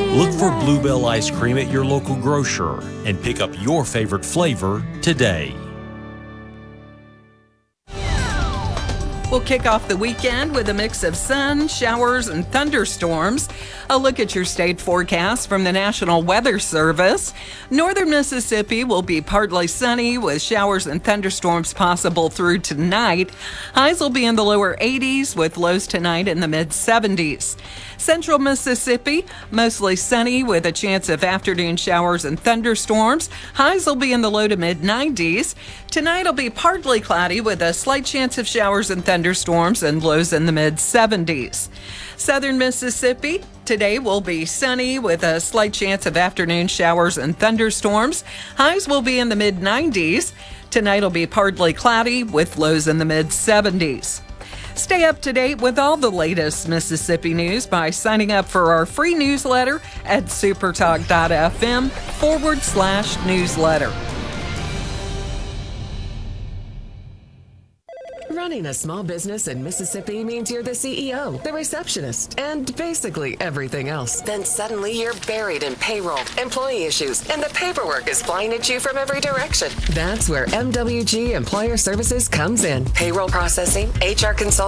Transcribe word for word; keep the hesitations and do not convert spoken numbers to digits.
Look for Bluebell ice cream at your local grocer and pick up your favorite flavor today. We'll kick off the weekend with a mix of sun, showers, and thunderstorms. A look at your state forecast from the National Weather Service. Northern Mississippi will be partly sunny with showers and thunderstorms possible through tonight. Highs will be in the lower eighties with lows tonight in the mid seventies. Central Mississippi, mostly sunny with a chance of afternoon showers and thunderstorms. Highs will be in the low to mid nineties. Tonight will be partly cloudy with a slight chance of showers and thunderstorms and lows in the mid seventies. Southern Mississippi, today will be sunny with a slight chance of afternoon showers and thunderstorms. Highs will be in the mid nineties. Tonight will be partly cloudy with lows in the mid seventies. Stay up to date with all the latest Mississippi news by signing up for our free newsletter at supertalk.fm forward slash newsletter. Running a small business in Mississippi means you're the C E O, the receptionist, and basically everything else. Then suddenly you're buried in payroll, employee issues, and the paperwork is flying at you from every direction. That's where M W G Employer Services comes in. Payroll processing, H R consulting,